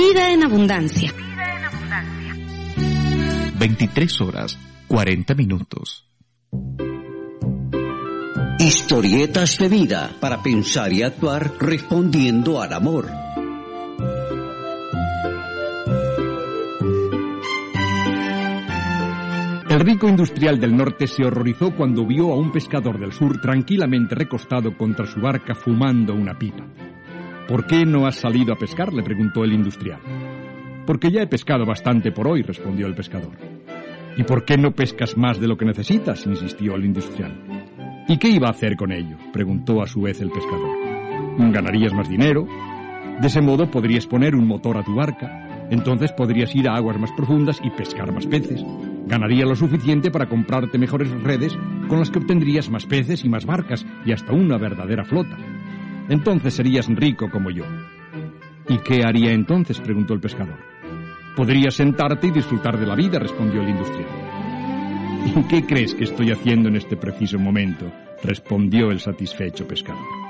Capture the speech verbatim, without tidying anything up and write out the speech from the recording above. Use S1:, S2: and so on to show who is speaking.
S1: Vida en abundancia.
S2: veintitrés horas, cuarenta minutos.
S3: Historietas de vida para pensar y actuar respondiendo al amor.
S4: El rico industrial del norte se horrorizó cuando vio a un pescador del sur tranquilamente recostado contra su barca fumando una pipa. ¿Por qué no has salido a pescar?, le preguntó el industrial. Porque ya he pescado bastante por hoy, respondió el pescador. ¿Y por qué no pescas más de lo que necesitas?, insistió el industrial. ¿Y qué iba a hacer con ello?, preguntó a su vez el pescador. Ganarías más dinero. De ese modo podrías poner un motor a tu barca. Entonces podrías ir a aguas más profundas y pescar más peces. Ganaría lo suficiente para comprarte mejores redes con las que obtendrías más peces y más barcas y hasta una verdadera flota. Entonces serías rico como yo. ¿Y qué haría entonces?, preguntó el pescador. Podrías sentarte y disfrutar de la vida, respondió el industrial. ¿Y qué crees que estoy haciendo en este preciso momento?, respondió el satisfecho pescador.